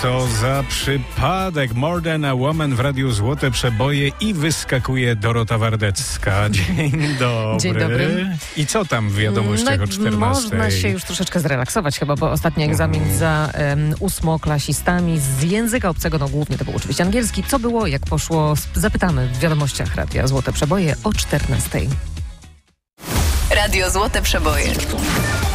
Co za przypadek. More Than a Woman w Radiu Złote Przeboje i wyskakuje Dorota Wardecka. Dzień dobry. Dzień dobry. I co tam w wiadomościach o 14:00? Można się już troszeczkę zrelaksować chyba, bo ostatni egzamin za ósmoklasistami z języka obcego, no głównie to był oczywiście angielski. Co było, jak poszło? Zapytamy w wiadomościach Radia Złote Przeboje o 14:00. Radio Złote Przeboje.